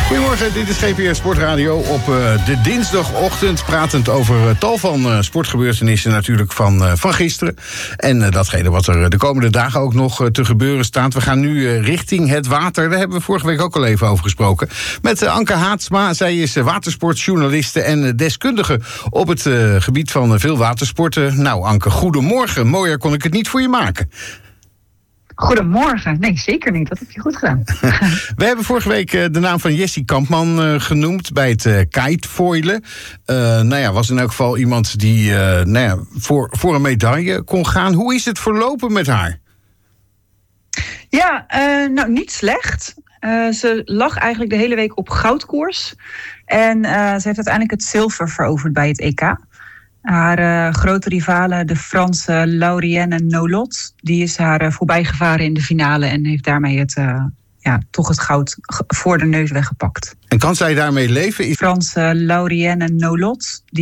Goedemorgen, dit is GPS Sportradio op de dinsdagochtend. Pratend over tal van sportgebeurtenissen natuurlijk van gisteren. En datgene wat er de komende dagen ook nog te gebeuren staat. We gaan nu richting het water. Daar hebben we vorige week ook al even over gesproken. Met Anke Haatsma. Zij is watersportjournaliste en deskundige op het gebied van veel watersporten. Nou Anke, goedemorgen. Mooier kon ik het niet voor je maken. Goedemorgen. Nee, zeker niet. Dat heb je goed gedaan. We hebben vorige week de naam van Jessie Kampman genoemd bij het kitefoilen. Was in elk geval iemand die voor een medaille kon gaan. Hoe is het verlopen met haar? Ja, niet slecht. Ze lag eigenlijk de hele week op goudkoers. En ze heeft uiteindelijk het zilver veroverd bij het EK. Haar grote rivale, de Franse Lauriane Nolot, die is haar voorbijgevaren in de finale en heeft daarmee het goud voor de neus weggepakt. En kan zij daarmee leven? Franse Lauriane Nolot.